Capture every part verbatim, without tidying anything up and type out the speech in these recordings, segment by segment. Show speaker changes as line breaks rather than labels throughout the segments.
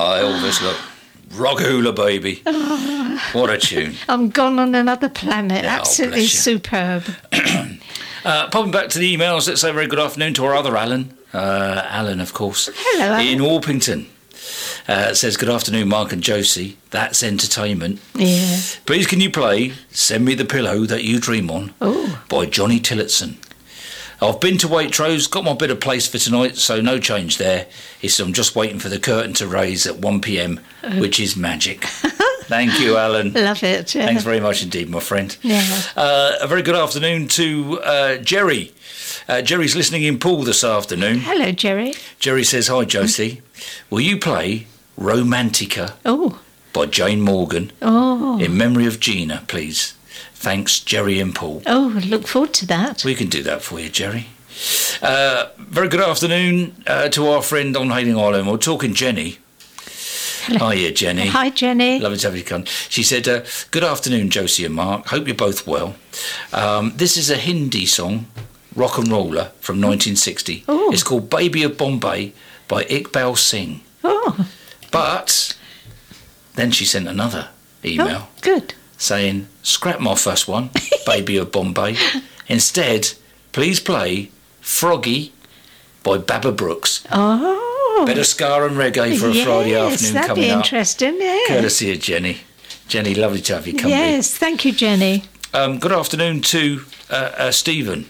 Ah, Elvis, look. Rockahula Baby. What a tune.
I'm gone on another planet.
Oh,
Absolutely
bless you.
superb.
uh, popping back to the emails, let's say a very good afternoon to our other Alan. Uh, Alan, of course.
Hello, Alan.
In Orpington. Uh, says, good afternoon, Mark and Josie. That's entertainment.
Yeah.
Please can you play Send Me the Pillow That You Dream On
Oh.
by Johnny Tillotson. I've been to Waitrose, got my bit of place for tonight, so no change there. It's, I'm just waiting for the curtain to raise at one p.m,
Oh.
which is magic. Thank you, Alan.
Love it. Yeah.
Thanks very much indeed, my friend.
Yeah.
Uh, a very good afternoon to uh, Jerry. Uh, Jerry's listening in Poole this afternoon.
Hello, Jerry.
Jerry says, hi, Josie. Will you play Romantica
Oh.
by Jane Morgan
Oh.
in memory of Gina, please? Thanks, Jerry and Paul.
Oh, look forward to that.
We can do that for you, Jerry. Uh, very good afternoon uh, to our friend on Hayling Island. We're talking Jenny.
Hello.
Hiya, Jenny.
Hi, Jenny.
Lovely to have you come. She said, uh, good afternoon, Josie and Mark. Hope you're both well. Um, this is a Hindi song, Rock and Roller, from nineteen sixty.
Oh.
It's called Baby of Bombay by Iqbal Singh.
Oh.
But then she sent another email
Oh, good.
saying, scrap my first one, Baby of Bombay. Instead, please play Froggy by Baba Brooks.
Oh.
Bit of ska and reggae for a
yes,
Friday afternoon
that'd
coming
be
up.
interesting, yeah.
Courtesy of Jenny. Jenny, lovely to have you come
Yes, thank you, Jenny.
Um, good afternoon to uh, uh, Stephen.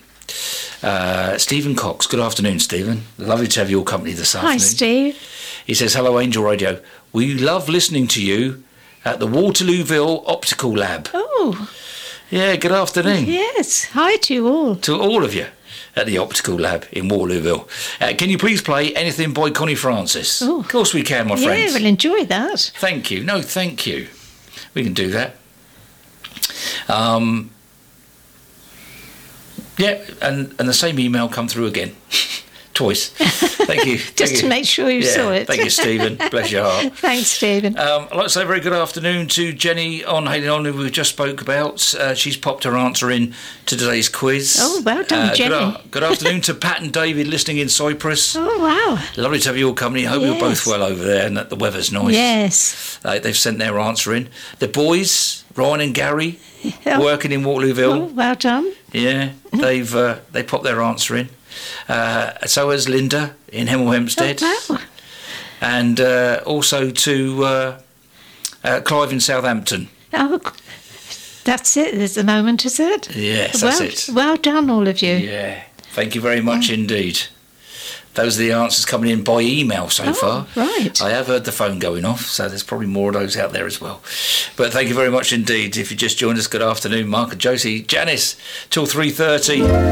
Uh, Stephen Cox. Good afternoon, Stephen. Lovely to have your company this afternoon.
Hi, Steve.
He says, hello, Angel Radio. We love listening to you at the Waterlooville Optical Lab.
Oh,
Yeah, good afternoon
yes. Hi to you all.
to all of you at the Optical Lab in Waterlooville. Uh, can you please play anything by Connie Francis?
Oh.
Of course we can, my
Yeah,
friends.
we'll enjoy that.
Thank you. No, thank you. We can do that. Um, yeah, and, and the same email come through again. Twice. Thank you.
Just
Thank
to
you.
make sure you
Yeah,
saw it.
Thank you, Stephen. Bless your heart.
Thanks, Stephen.
Um, I'd like to say a very good afternoon to Jenny on Hayden On, who we just spoke about. Uh, she's popped her answer in to today's quiz.
Oh, well done,
Uh,
Jenny.
Good, a- good afternoon to Pat and David listening in Cyprus.
Oh, wow.
Lovely to have you all company. Hope you're both
Yes.
well over there and that the weather's nice.
Yes.
Uh, they've sent their answer in. The boys, Ryan and Gary,
Oh.
working in
Oh,
Waterlooville.
well done.
Yeah, they've uh, they popped their answer in. Uh, so has Linda in Hemel Hempstead.
Oh, wow.
And uh, also to uh, uh, Clive in Southampton.
Oh, that's it. There's a moment, is it?
Yes,
well,
that's it.
Well done, all of you.
Yeah, thank you very much indeed. Those are the answers coming in by email so
Oh,
far.
right.
I have heard the phone going off, so there's probably more of those out there as well. But thank you very much indeed. If you just joined us, good afternoon, Mark and Josie. Janice, till three thirty.